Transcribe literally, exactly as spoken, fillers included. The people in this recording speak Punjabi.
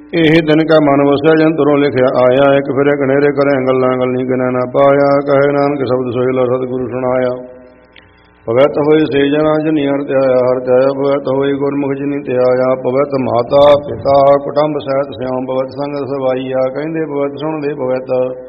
ਇਹੀ ਦਿਨ ਕਾ ਮਨ ਵਸਿਆ ਜੰਤਰੋਂ ਲਿਖਿਆ ਆਇਆ। ਇੱਕ ਫਿਰੇ ਘਨੇਰੇ ਕਰੇ ਗੱਲਾਂ ਗੱਲੀ ਕਿਨੈ ਨਾ ਪਾਇਆ। ਕਹੇ ਨਾਨਕ ਸ਼ਬਦ ਸੋਹਿਲਾ ਸਤਿਗੁਰੂ ਸੁਣਾਇਆ। ਭਗਤ ਹੋਈ ਸੇ ਜਨਾ ਜਿਨੀ ਹਰਿ ਧਿਆਇਆ ਹਰਿ ਧਿਆਇਆ। ਭਗਤ ਹੋਈ ਗੁਰਮੁਖ ਜਿਨੀ ਧਿਆਇਆ। ਭਗਤ ਮਾਤਾ ਪਿਤਾ ਕੁਟੰਬ ਸਹਿਤ ਸਿਆਮ ਭਗਤ ਸੰਗ ਸਵਾਈਆ। ਕਹਿੰਦੇ ਭਗਤ ਸੁਣਦੇ ਭਗਤ